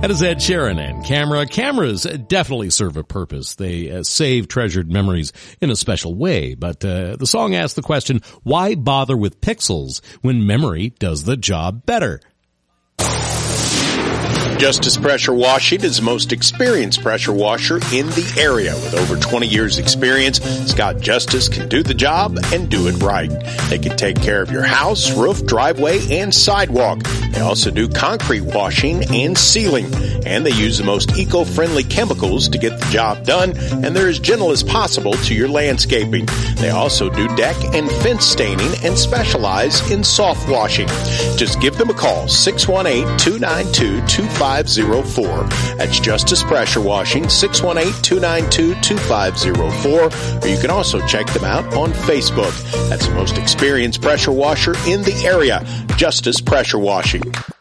That is Ed Sheeran and Camera. Cameras definitely serve a purpose. They save treasured memories in a special way. But the song asks the question, why bother with pixels when memory does the job better? Justice Pressure Washing is the most experienced pressure washer in the area. With over 20 years experience, Scott Justice can do the job and do it right. They can take care of your house, roof, driveway, and sidewalk. They also do concrete washing and sealing. And they use the most eco-friendly chemicals to get the job done, and they're as gentle as possible to your landscaping. They also do deck and fence staining and specialize in soft washing. Just give them a call, 618-292-2504. That's Justice Pressure Washing, 618-292-2504. Or you can also check them out on Facebook. That's the most experienced pressure washer in the area, Justice Pressure Washing.